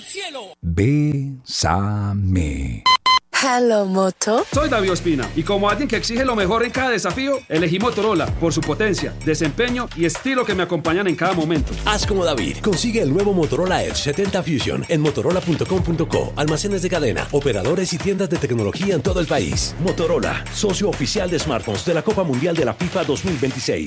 Bésame. Hello, Moto. Soy David Ospina y como alguien que exige lo mejor en cada desafío, elegí Motorola por su potencia, desempeño y estilo que me acompañan en cada momento. Haz como David. Consigue el nuevo Motorola Edge 70 Fusion en motorola.com.co, almacenes de cadena, operadores y tiendas de tecnología en todo el país. Motorola, socio oficial de smartphones de la Copa Mundial de la FIFA 2026.